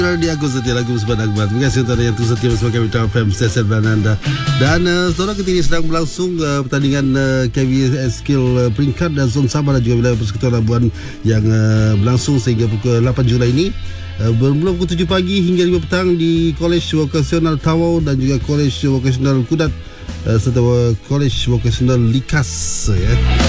Di aku setia lagu Musbat Akbar. Terima kasih untuk yang terus setia bersama kami Metro FM stesen Anda. Dan saudara kita ini sedang berlangsung pertandingan KV Skill peringkat dan zon Sabah dan juga wilayah Persekutuan Labuan yang berlangsung sehingga pukul 8 Julai ini. Bermula pukul 7 pagi hingga 5 petang di Kolej Vokasional Tawau dan juga Kolej Vokasional Kudat serta Kolej Vokasional Likas, ya.